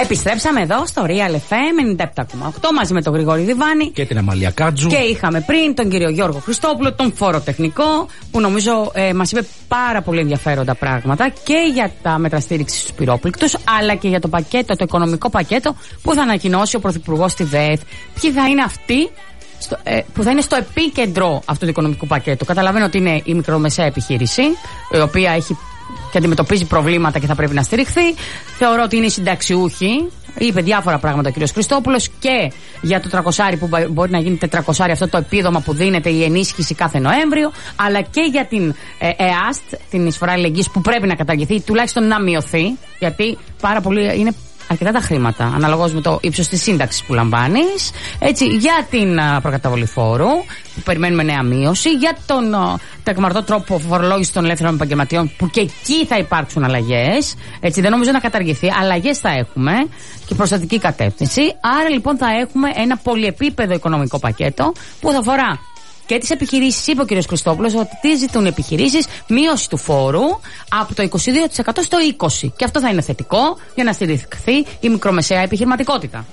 Επιστρέψαμε εδώ στο Real FM 97,8 μαζί με τον Γρηγόρη Διβάνη και την Αμαλία Κάτζου. Και είχαμε πριν τον κύριο Γιώργο Χριστόπουλο, τον φοροτεχνικό, που νομίζω μας είπε πάρα πολύ ενδιαφέροντα πράγματα και για τα μέτρα στήριξης στους πυρόπληκτους, αλλά και για το πακέτο, το οικονομικό πακέτο που θα ανακοινώσει ο Πρωθυπουργός στη ΔΕΘ. Ποιοι θα είναι αυτοί που θα είναι στο επίκεντρο αυτού του οικονομικού πακέτου. Καταλαβαίνω ότι είναι η μικρομεσαία επιχείρηση, η οποία έχει και αντιμετωπίζει προβλήματα και θα πρέπει να στηριχθεί. Θεωρώ ότι είναι οι συνταξιούχοι. Είπε διάφορα πράγματα ο κ. Χριστόπουλος και για το 300 που μπορεί να γίνει 400, αυτό το επίδομα που δίνεται, η ενίσχυση κάθε Νοέμβριο, αλλά και για την ΕΑΣΤ, την εισφορά αλληλεγγύης, που πρέπει να καταργηθεί, τουλάχιστον να μειωθεί, γιατί πάρα πολύ είναι αρκετά τα χρήματα, αναλογώς με το ύψος της σύνταξης που λαμβάνεις. Έτσι, για την προκαταβολή φόρου, που περιμένουμε νέα μείωση, για τον τεκμαρτό τρόπο φορολόγηση των ελεύθερων επαγγελματιών, που και εκεί θα υπάρξουν αλλαγές. Έτσι, δεν νομίζω να καταργηθεί. Αλλαγές θα έχουμε και προστατική κατεύθυνση. Άρα λοιπόν θα έχουμε ένα πολυεπίπεδο οικονομικό πακέτο που θα αφορά και τις επιχειρήσεις. Είπε ο κ. Χριστόπουλος ότι τι ζητούν οι επιχειρήσεις? Μείωση του φόρου από το 22% στο 20%. Και αυτό θα είναι θετικό για να στηριχθεί η μικρομεσαία επιχειρηματικότητα.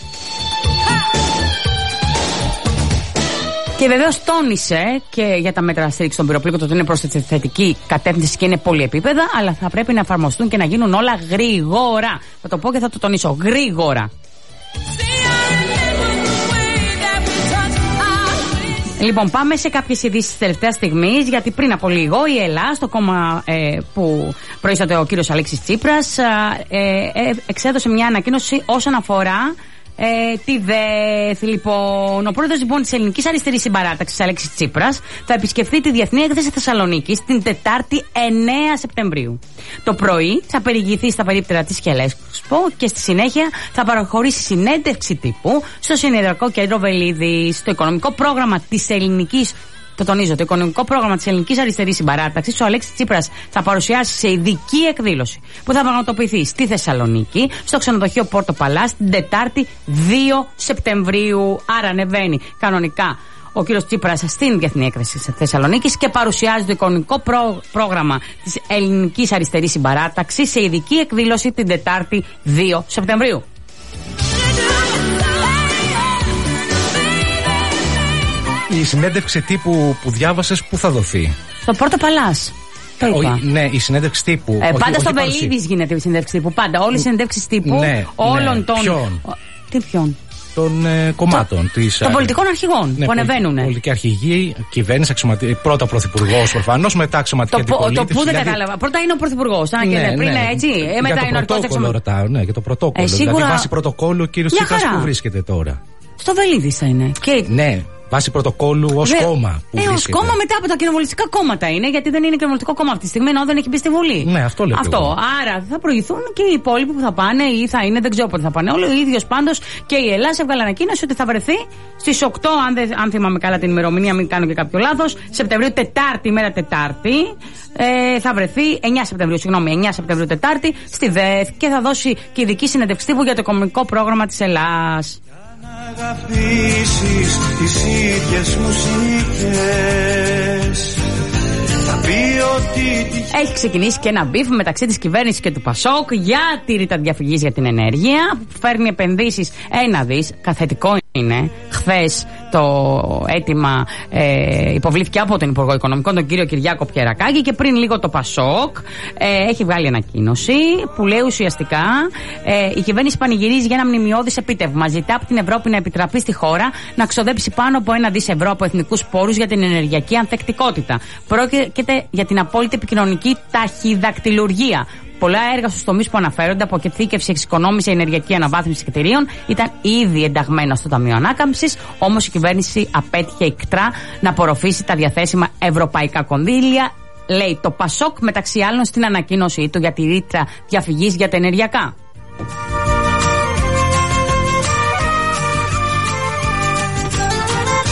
Και βεβαίως τόνισε και για τα μέτρα στήριξη των πυροπλήκτων ότι είναι προς τη θετική κατεύθυνση και είναι πολυεπίπεδα, αλλά θα πρέπει να εφαρμοστούν και να γίνουν όλα γρήγορα. Θα το πω και θα το τονίσω. Γρήγορα. Λοιπόν, πάμε σε κάποιες ειδήσεις της τελευταίας στιγμής, γιατί πριν από λίγο η Ελλάδα, το κόμμα που προείσταται ο κύριος Αλέξης Τσίπρας, εξέδωσε μια ανακοίνωση όσον αφορά τη ΔΕΘ. Λοιπόν, ο πρόεδρος λοιπόν της Ελληνικής Αριστερής Συμπαράταξης, Αλέξης Τσίπρας, θα επισκεφθεί τη Διεθνή Έκθεση Θεσσαλονίκης την Τετάρτη 9 Σεπτεμβρίου. Το πρωί θα περιηγηθεί στα περίπτερα της Χελέσπο και στη συνέχεια θα παραχωρήσει συνέντευξη τύπου στο Συνεδριακό Κέντρο Βελίδης. Το οικονομικό πρόγραμμα της Ελληνικής. Το τονίζω, το οικονομικό πρόγραμμα της Ελληνικής Αριστερής Συμπαράταξης, ο Αλέξης Τσίπρας θα παρουσιάσει σε ειδική εκδήλωση που θα πραγματοποιηθεί στη Θεσσαλονίκη, στο ξενοδοχείο Πόρτο Παλάς, την Τετάρτη 2 Σεπτεμβρίου. Άρα ανεβαίνει κανονικά ο κύριος Τσίπρας στην Διεθνή Έκθεση της Θεσσαλονίκης και παρουσιάζει το οικονομικό πρόγραμμα της Ελληνικής Αριστερής Συμπαράταξης σε ειδική εκδήλωση την Τετάρτη 2 Σεπτεμβρίου. Η συνέντευξη τύπου που διάβασες, πού θα δοθεί? Στο Πόρτο Παλάς. Ναι, η συνέντευξη τύπου. Πάντα στο Βελίδης γίνεται η συνέντευξη τύπου. Πάντα. Όλες οι συνέντευξεις τύπου όλων των. Ποιον? Των κομμάτων. Των πολιτικών αρχηγών που ανεβαίνουν. Πολιτική αρχηγή, κυβέρνηση, πρώτα πρωθυπουργός προφανώς, μετά αξιωματική αντιπολίτευση. Το που δεν κατάλαβα. Πρώτα είναι ο πρωθυπουργός. Πριν έτσι. Μετά είναι ο αρχηγός. Ναι, για το πρωτόκολλο. Δηλαδή, βάσει πρωτοκόλλου ο κύριος Τσίπρας που βρίσκεται τώρα? Στο Βελίδης θα είναι. Ναι. Βάσει πρωτοκόλλου ως κόμμα. Ως κόμμα μετά από τα κοινοβουλευτικά κόμματα είναι, γιατί δεν είναι κοινοβουλευτικό κόμμα αυτή τη στιγμή, ενώ δεν έχει μπει στη Βουλή. Ναι, αυτό λέω. Άρα θα προηγηθούν και οι υπόλοιποι που θα πάνε ή θα είναι, δεν ξέρω πότε θα πάνε. Όλοι ο ίδιος πάντως και η Ελλάδα έβγαλε ανακοίνωση ότι θα βρεθεί στις 8, αν θυμάμαι καλά την ημερομηνία, μην κάνω και κάποιο λάθος, Σεπτεμβρίου, Τετάρτη, ημέρα Τετάρτη. Θα βρεθεί 9 Σεπτεμβρίου Τετάρτη στη ΔΕΘ και θα δώσει και ειδική συνέντευξη τύπου για το οικονομικό πρόγραμμα της Ελλάδας. Να αγαπήσεις τις ίδιες μουσικές. Έχει ξεκινήσει και ένα μπιφ μεταξύ της κυβέρνησης και του Πασόκ για τη ρήτρα διαφυγής για την ενέργεια. Φέρνει επενδύσεις 1 δις. Καθετικό είναι. Χθες το αίτημα υποβλήθηκε από τον Υπουργό Οικονομικών, τον κύριο Κυριάκο Πιερακάκη, και πριν λίγο το Πασόκ έχει βγάλει ανακοίνωση που λέει ουσιαστικά η κυβέρνηση πανηγυρίζει για ένα μνημειώδης επίτευγμα. Ζητά από την Ευρώπη να επιτραπεί στη χώρα να ξοδέψει πάνω από 1 δις ευρώ από εθνικούς πόρους για την ενεργειακή ανθεκτικότητα. Πρόκειται για την απόλυτη επικοινωνική ταχυδακτηλουργία. Πολλά έργα στους τομείς που αναφέρονται, από αποθήκευση, εξοικονόμηση, ενεργειακή αναβάθμιση κτηρίων, ήταν ήδη ενταγμένα στο Ταμείο Ανάκαμψης. Όμως η κυβέρνηση απέτυχε ικτρά να απορροφήσει τα διαθέσιμα ευρωπαϊκά κονδύλια, λέει το Πασόκ, μεταξύ άλλων στην ανακοίνωσή του για τη ρήτρα διαφυγής για τα ενεργειακά.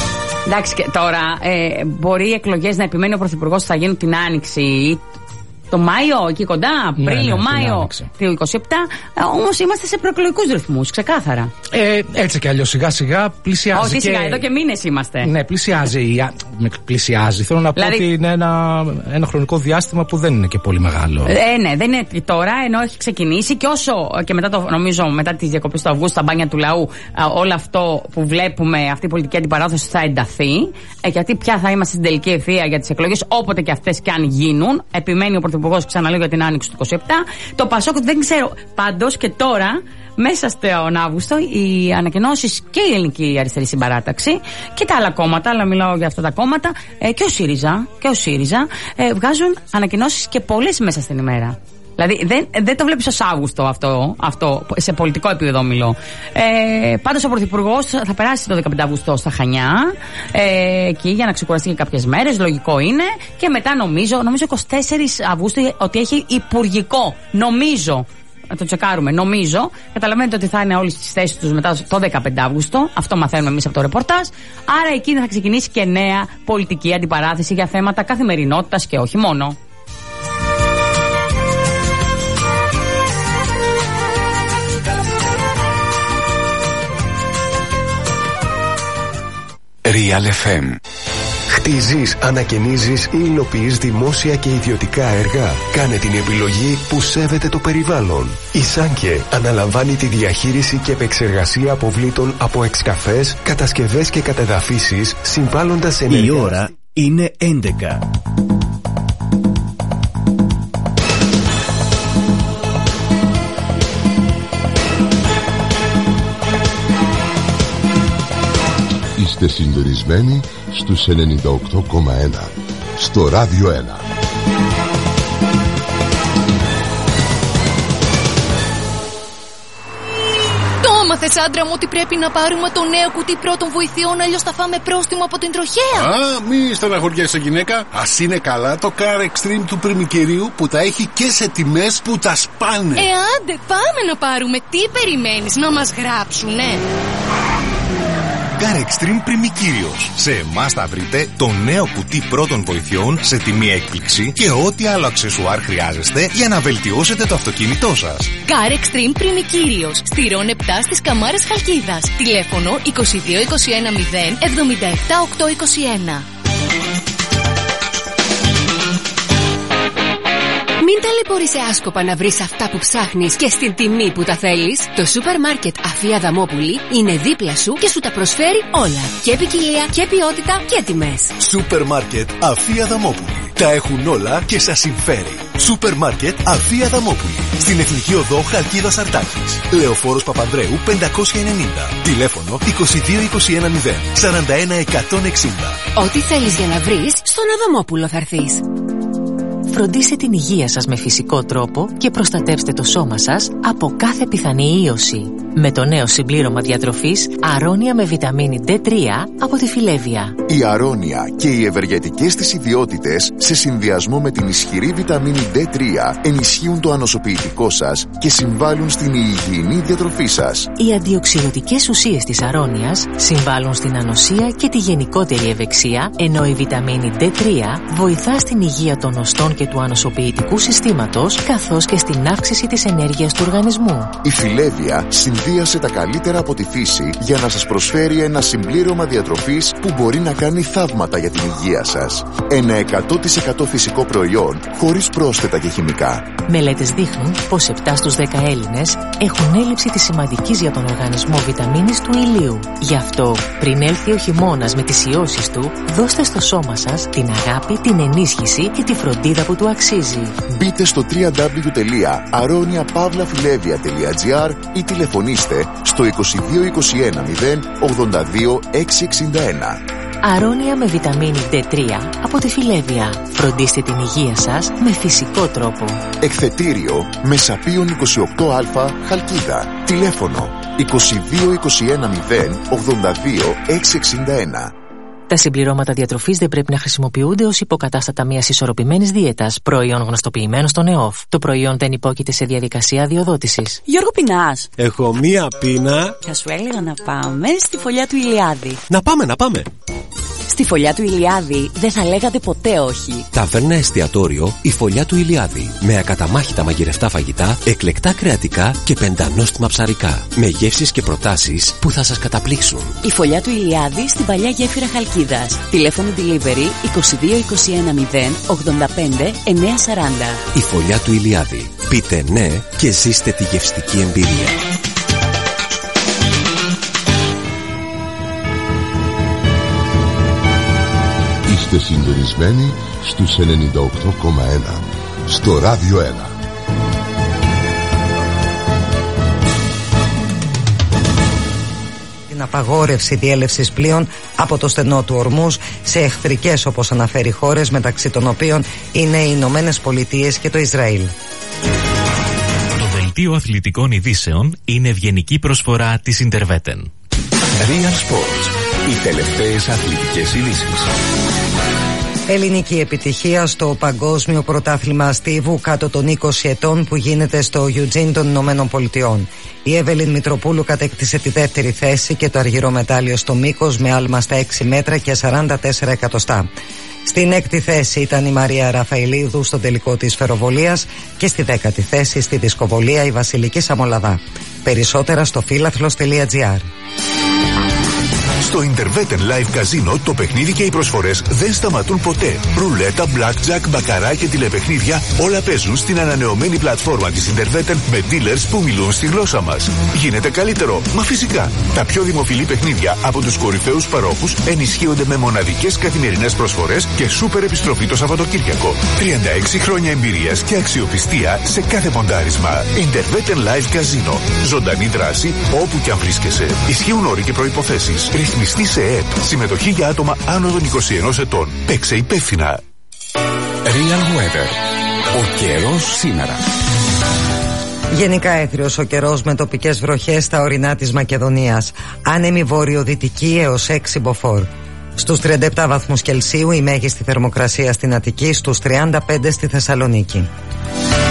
Εντάξει, και τώρα μπορεί οι εκλογές να επιμένει ο Πρωθυπουργός ότι θα γίνουν την Άνοιξη το Μάιο, εκεί κοντά, Απρίλιο, Μάιο του 27. Όμως είμαστε σε προεκλογικούς ρυθμούς, ξεκάθαρα. Έτσι κι αλλιώς σιγά-σιγά πλησιάζει. Όχι, σιγά, εδώ και μήνες είμαστε. Ναι, πλησιάζει. Θέλω να πω ότι είναι ένα χρονικό διάστημα που δεν είναι και πολύ μεγάλο. Ναι, δεν είναι τώρα, ενώ έχει ξεκινήσει και όσο και μετά νομίζω μετά τις διακοπές του Αυγούστου, στα μπάνια του λαού, όλο αυτό που βλέπουμε, αυτή η πολιτική αντιπαράθεση θα ενταθεί. Γιατί πια θα είμαστε στην τελική ευθεία για τις εκλογές, όποτε και αυτές και αν γίνουν. Επιμένει ο Πρωθυπουργός, ξαναλέω, για την άνοιξη του 27. Το Πασόκ δεν ξέρω. Πάντως και τώρα, μέσα στον Αύγουστο, οι ανακοινώσεις και η Ελληνική Αριστερή Συμπαράταξη και τα άλλα κόμματα, αλλά μιλάω για αυτά τα κόμματα, και ο ΣΥΡΙΖΑ, βγάζουν ανακοινώσεις και πολλές μέσα στην ημέρα. Δηλαδή δεν το βλέπεις ως Αύγουστο αυτό σε πολιτικό επίπεδο μιλώ. Πάντως ο Πρωθυπουργός θα περάσει το 15 Αυγούστου στα Χανιά, εκεί για να ξεκουραστεί και κάποιες μέρες, λογικό είναι. Και μετά νομίζω 24 Αυγούστου ότι έχει υπουργικό. Νομίζω. Να το τσεκάρουμε. Νομίζω. Καταλαβαίνετε ότι θα είναι όλοι στις θέσεις τους μετά το 15 Αύγουστο. Αυτό μαθαίνουμε εμείς από το ρεπορτάζ. Άρα εκεί θα ξεκινήσει και νέα πολιτική αντιπαράθεση για θέματα καθημερινότητας και όχι μόνο. Real FM. Χτίζεις, ανακαινίζεις ή υλοποιείς δημόσια και ιδιωτικά έργα. Κάνε την επιλογή που σέβεται το περιβάλλον. Η Σάνκε αναλαμβάνει τη διαχείριση και επεξεργασία αποβλήτων από εξκαφές, κατασκευές και κατεδαφίσεις, συμβάλλοντας ενεργά. Η ώρα είναι 11. Είστε συντονισμένοι στους 98,1 στο Ράδιο 1. Το έμαθες, άντρα μου, ότι πρέπει να πάρουμε το νέο κουτί πρώτων βοηθειών, αλλιώς θα φάμε πρόστιμο από την τροχέα. Μη στεναχωριέσαι, γυναίκα. Ας είναι καλά το Car Extreme του Πριμικυρίου που τα έχει και σε τιμές που τα σπάνε. Άντε, πάμε να πάρουμε. Τι περιμένεις, να μας γράψουνε? Car Extreme Πριμικύριος. Σε εμάς θα βρείτε το νέο κουτί πρώτων βοηθειών σε τιμή έκπληξη και ό,τι άλλο αξεσουάρ χρειάζεστε για να βελτιώσετε το αυτοκίνητό σας. Car Extreme Πριμικύριος. Στηρών 7 στις Καμάρες Χαλκίδας. Τηλέφωνο 2221 0 77 821. Μην ταλαιπωρείσαι άσκοπα να βρεις αυτά που ψάχνεις και στην τιμή που τα θέλεις. Το σούπερ μάρκετ Αφία Αδαμόπουλη είναι δίπλα σου και σου τα προσφέρει όλα. Και ποικιλία και ποιότητα και τιμές. Σούπερ μάρκετ Αφία Αδαμόπουλη. Τα έχουν όλα και σας συμφέρει. Σούπερ μάρκετ Αφία Αδαμόπουλη. Στην Εθνική Οδό Χαλκίδας Αρτάκης. Λεωφόρος Παπανδρέου 590. Τηλέφωνο 2221 0 41 160. Ό,τι θέλεις για να βρεις, στον Αδαμόπουλο θα έρθεις. Φροντίστε την υγεία σας με φυσικό τρόπο και προστατεύστε το σώμα σας από κάθε πιθανή ίωση. Με το νέο συμπλήρωμα διατροφής Αρώνια με βιταμίνη D3 από τη Φιλέβια. Η Αρώνια και οι ευεργετικές της ιδιότητες σε συνδυασμό με την ισχυρή βιταμίνη D3 ενισχύουν το ανοσοποιητικό σας και συμβάλλουν στην υγιεινή διατροφή σας. Οι αντιοξυδοτικές ουσίες της Αρώνιας συμβάλλουν στην ανοσία και τη γενικότερη ευεξία, ενώ η βιταμίνη D3 βοηθά στην υγεία των οστών και του ανοσοποιητικού συστήματος, καθώς και στην αύξηση της ενέργειας του οργανισμού. Η Φιλέβια συνδύασε τα καλύτερα από τη φύση για να σας προσφέρει ένα συμπλήρωμα διατροφής που μπορεί να κάνει θαύματα για την υγεία σας. Ένα 100% φυσικό προϊόν, χωρίς πρόσθετα και χημικά. Μελέτες δείχνουν πως 7 στους 10 Έλληνες έχουν έλλειψη της σημαντικής για τον οργανισμό βιταμίνης του ηλίου. Γι' αυτό, πριν έλθει ο χειμώνας με τις ιώσεις του, δώστε στο σώμα σας την αγάπη, την ενίσχυση και τη φροντίδα που του αξίζει. Μπείτε στο www.aroniapavlafilevia.gr ή τηλεφωνήστε στο 2221 0 82 661. Αρώνια με βιταμίνη D3 από τη Φιλέβια. Φροντίστε την υγεία σας με φυσικό τρόπο. Εκθετήριο Μεσαπίων 28α Χαλκίδα. Τηλέφωνο 2221 0 82 661. Τα συμπληρώματα διατροφής δεν πρέπει να χρησιμοποιούνται ως υποκατάστατα μιας ισορροπημένης δίαιτας, προϊόν γνωστοποιημένο στον ΕΟΦ. Το προϊόν δεν υπόκειται σε διαδικασία αδειοδότησης. Γιώργο, πεινάς? Έχω μία πείνα. Θα σου έλεγα να πάμε στη φωλιά του Ηλιάδη. Να πάμε. Στη Φωλιά του Ηλιάδη δεν θα λέγατε ποτέ όχι. Ταβέρνα εστιατόριο η Φωλιά του Ηλιάδη. Με ακαταμάχητα μαγειρευτά φαγητά, εκλεκτά κρεατικά και πεντανόστιμα ψαρικά. Με γεύσεις και προτάσεις που θα σας καταπλήξουν. Η Φωλιά του Ηλιάδη στην παλιά γέφυρα Χαλκίδας. Τηλέφωνο delivery 22 21 0 85 940. Η Φωλιά του Ηλιάδη. Πείτε ναι και ζήστε τη γευστική εμπειρία. Είστε συντονισμένοι στους 98,1 στο Ράδιο 1. Την απαγόρευση διέλευσης πλοίων από το στενό του Ορμούζ σε εχθρικές, όπως αναφέρει, χώρες, μεταξύ των οποίων είναι οι Ηνωμένες Πολιτείες και το Ισραήλ. Το δελτίο αθλητικών ειδήσεων είναι ευγενική προσφορά της Interveten. Real Sports. Οι τελευταίες αθλητικές ειδήσεις. Ελληνική επιτυχία στο Παγκόσμιο Πρωτάθλημα Στίβου κάτω των 20 ετών που γίνεται στο Eugene των Ηνωμένων Πολιτειών. Η Εύελιν Μητροπούλου κατέκτησε τη δεύτερη θέση και το αργυρό μετάλλιο στο μήκος με άλμα στα 6 μέτρα και 44 εκατοστά. Στην έκτη θέση ήταν η Μαρία Ραφαηλίδου στο τελικό της φεροβολίας και στη 10η θέση στη δισκοβολία η Βασιλική Σαμολαδά. Περισσότερα στο φίλαθλος.gr. Στο Interveten Live Casino το παιχνίδι και οι προσφορές δεν σταματούν ποτέ. Ρουλέτα, blackjack, μπακαρά και τηλεπαιχνίδια όλα παίζουν στην ανανεωμένη πλατφόρμα της Interveten με dealers που μιλούν στη γλώσσα μας. Γίνεται καλύτερο, μα φυσικά. Τα πιο δημοφιλή παιχνίδια από τους κορυφαίους παρόχους ενισχύονται με μοναδικές καθημερινές προσφορές και σούπερ επιστροφή το Σαββατοκύριακο. 36 χρόνια εμπειρίας και αξιοπιστία σε κάθε ποντάρισμα. Interveten Live Casino. Ζωντανή δράση όπου και αν βρίσκεσαι. Ισχύουν όροι και προϋποθέσεις. Ρυθμιστή σε ΕΕΠ. Συμμετοχή για άτομα άνω των 21 ετών. Παίξε υπεύθυνα. Real Weather. Ο καιρός σήμερα. Γενικά έθριος ο καιρός με τοπικές βροχές στα ορεινά της Μακεδονίας. Άνεμη βορειοδυτική έως 6 μποφόρ. Στους 37 βαθμούς Κελσίου η μέγιστη θερμοκρασία στην Αττική, στους 35 στη Θεσσαλονίκη.